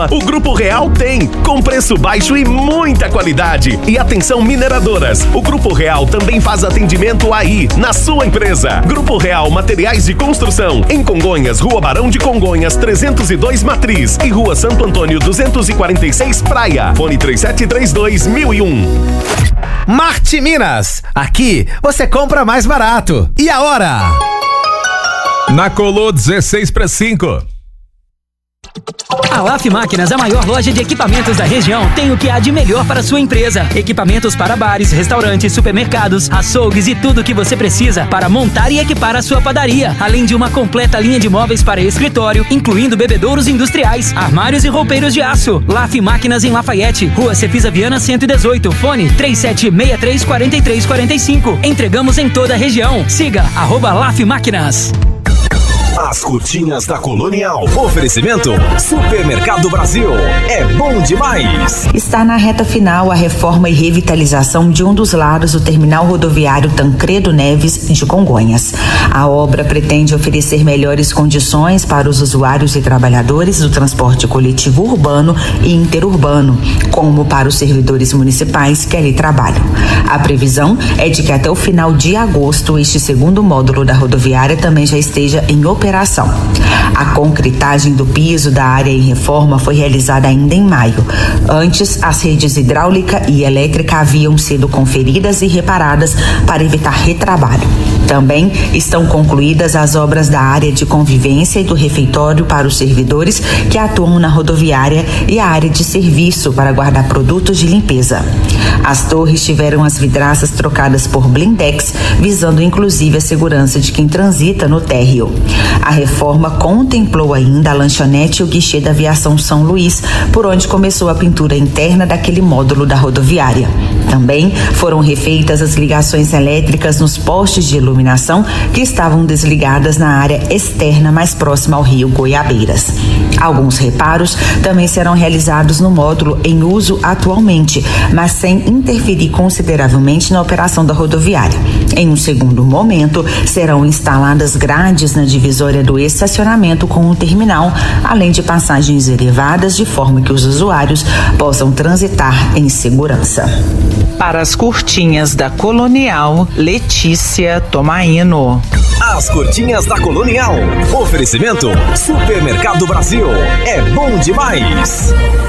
O Grupo Real tem, com preço baixo e muita qualidade. E atenção mineradoras, o Grupo Real também faz atendimento aí, na sua empresa. Grupo Real Materiais de Construção, em Congonhas, Rua Barão de Congonhas, 302 Matriz e Rua Santo Antônio, 246 Praia. Fone 3732-1001. Marte Minas, aqui você compra mais barato. E a hora? Na Colô, 16:05. A LAF Máquinas, a maior loja de equipamentos da região, tem o que há de melhor para sua empresa. Equipamentos para bares, restaurantes, supermercados, açougues e tudo o que você precisa para montar e equipar a sua padaria. Além de uma completa linha de móveis para escritório, incluindo bebedouros industriais, armários e roupeiros de aço. LAF Máquinas em Lafayette, Rua Cefisa Viana 118, fone 3763-4345. Entregamos em toda a região. Siga @LAF Máquinas. As curtinhas da Colonial. Oferecimento Supermercado Brasil. É bom demais. Está na reta final a reforma e revitalização de um dos lados do terminal rodoviário Tancredo Neves de Congonhas. A obra pretende oferecer melhores condições para os usuários e trabalhadores do transporte coletivo urbano e interurbano, como para os servidores municipais que ali trabalham. A previsão é de que até o final de agosto este segundo módulo da rodoviária também já esteja em operação. A concretagem do piso da área em reforma foi realizada ainda em maio. Antes, as redes hidráulica e elétrica haviam sido conferidas e reparadas para evitar retrabalho. Também estão concluídas as obras da área de convivência e do refeitório para os servidores que atuam na rodoviária e a área de serviço para guardar produtos de limpeza. As torres tiveram as vidraças trocadas por blindex, visando inclusive a segurança de quem transita no térreo. A reforma contemplou ainda a lanchonete e o guichê da Aviação São Luís, por onde começou a pintura interna daquele módulo da rodoviária. Também foram refeitas as ligações elétricas nos postes de iluminação que estavam desligadas na área externa mais próxima ao rio Goiabeiras. Alguns reparos também serão realizados no módulo em uso atualmente, mas sem interferir consideravelmente na operação da rodoviária. Em um segundo momento, serão instaladas grades na divisória do estacionamento com o terminal, além de passagens elevadas, de forma que os usuários possam transitar em segurança. Para as curtinhas da Colonial, Letícia Tomaino. As curtinhas da Colonial. Oferecimento Supermercado Brasil. É bom demais.